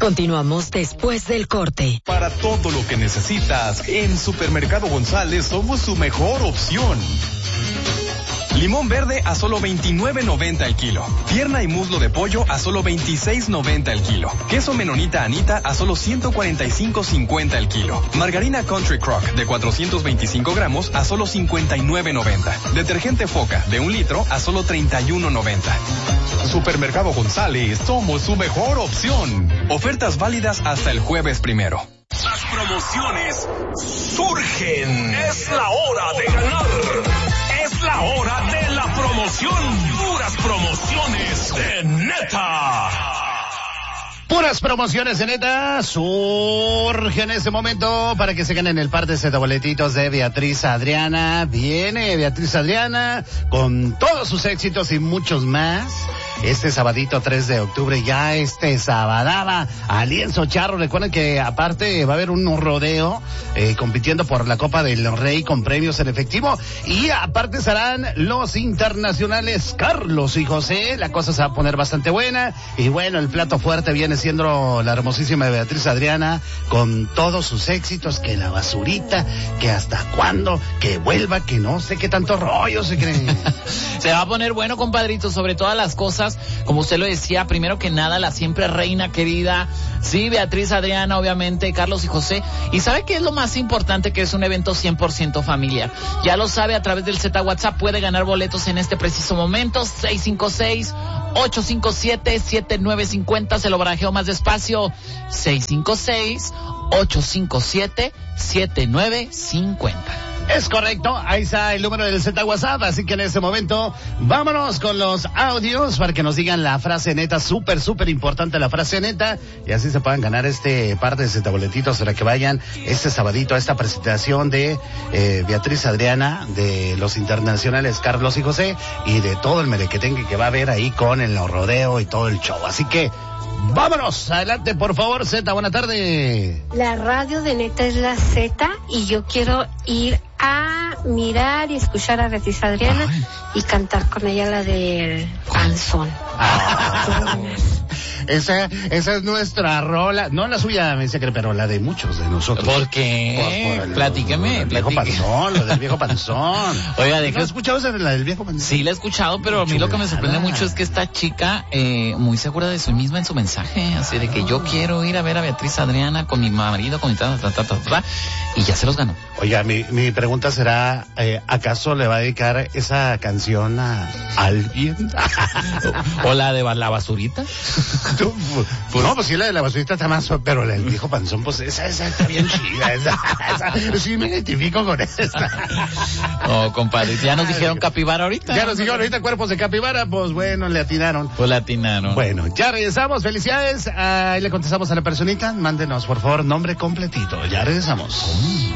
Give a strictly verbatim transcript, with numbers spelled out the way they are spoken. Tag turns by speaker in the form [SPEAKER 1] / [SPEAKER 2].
[SPEAKER 1] Continuamos después del corte.
[SPEAKER 2] Para todo lo que necesitas, en Supermercado González somos su mejor opción. Limón verde a solo veintinueve noventa el kilo. Pierna y muslo de pollo a solo veintiséis noventa el kilo. Queso menonita Anita a solo ciento cuarenta y cinco cincuenta el kilo. Margarina Country Crock de cuatrocientos veinticinco gramos a solo cincuenta y nueve noventa. Detergente Foca de un litro a solo treinta y uno noventa. Supermercado González, somos su mejor opción. Ofertas válidas hasta el jueves primero.
[SPEAKER 3] Las promociones surgen. Es la hora de ganar. Es la hora de la promoción. Puras promociones de Neta.
[SPEAKER 4] Puras promociones de Neta surgen en este momento para que se ganen el par de Z boletitos de Beatriz Adriana. Viene Beatriz Adriana con todos sus éxitos y muchos más. Este sabadito tres de octubre, ya este sabadaba a Lienzo Charro. Recuerden que aparte va a haber un rodeo eh, compitiendo por la Copa del Rey con premios en efectivo. Y aparte estarán los internacionales Carlos y José. La cosa se va a poner bastante buena. Y bueno, el plato fuerte viene siendo la hermosísima Beatriz Adriana con todos sus éxitos. Que la basurita, que hasta cuándo, que vuelva, que no sé qué tanto rollo se creen.
[SPEAKER 5] Se va a poner bueno, compadrito, sobre todas las cosas. Como usted lo decía, primero que nada, la siempre reina querida, sí, Beatriz Adriana, obviamente, Carlos y José. ¿Y sabe qué es lo más importante? Que es un evento cien por ciento familiar. Ya lo sabe, a través del Z WhatsApp puede ganar boletos en este preciso momento. seis cinco seis, ocho cinco siete, siete nueve cinco cero. Se lo barajeo más despacio. seis cinco seis, ocho cinco siete, siete nueve cinco cero.
[SPEAKER 4] Es correcto, ahí está el número del Z WhatsApp, así que en este momento vámonos con los audios para que nos digan la frase neta, súper, súper importante la frase neta, y así se puedan ganar este par de Z boletitos para que vayan este sabadito a esta presentación de eh, Beatriz Adriana, de los internacionales Carlos y José, y de todo el merequetengue que va a haber ahí con el rodeo y todo el show, así que vámonos, adelante por favor, Z, buena tarde.
[SPEAKER 6] La radio de Neta es la Z y yo quiero ir a mirar y escuchar a Beatriz Adriana. Ay. Y cantar con ella la del panzón.
[SPEAKER 4] Ah. Esa, esa es nuestra rola, no la suya, me dice que, pero la de muchos de nosotros.
[SPEAKER 5] ¿Por qué? Por, por el,
[SPEAKER 4] platíqueme,
[SPEAKER 5] el
[SPEAKER 4] viejo panzón, lo del viejo panzón.
[SPEAKER 5] Oiga, ¿de
[SPEAKER 4] ¿no has escuchado esa de la del viejo panzón?
[SPEAKER 5] Sí, la he escuchado, pero a mí lo que me sorprende mucho es que esta chica, eh, muy segura de sí misma en su mensaje, así de que yo quiero ir a ver a Beatriz Adriana con mi marido, con mi ta, ta, ta, ta, ta, y ya se los ganó.
[SPEAKER 4] Oiga, mi, mi pregunta será, eh, ¿acaso le va a dedicar esa canción a alguien?
[SPEAKER 5] ¿O la de la basurita?
[SPEAKER 4] ¿Tú? Pues, no, pues sí, la de la basurita está más, pero la del viejo panzón, pues esa, esa está bien chida, esa, esa, sí me identifico con esa.
[SPEAKER 5] Oh, compadre, ya nos dijeron capibara ahorita.
[SPEAKER 4] Ya nos dijeron ahorita cuerpos de capibara, pues bueno, le atinaron.
[SPEAKER 5] Pues le atinaron.
[SPEAKER 4] Bueno, ya regresamos, felicidades, ahí le contestamos a la personita, mándenos por favor nombre completito, ya regresamos.